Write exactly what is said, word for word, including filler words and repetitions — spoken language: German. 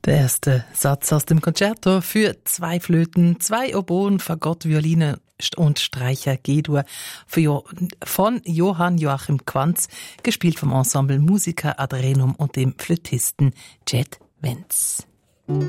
Der erste Satz aus dem Concerto für zwei Flöten, zwei Oboen, Fagott, Violine und Streicher G-Dur von Johann Joachim Quanz, gespielt vom Ensemble Musica ad Renum und dem Flötisten Chet Wenz.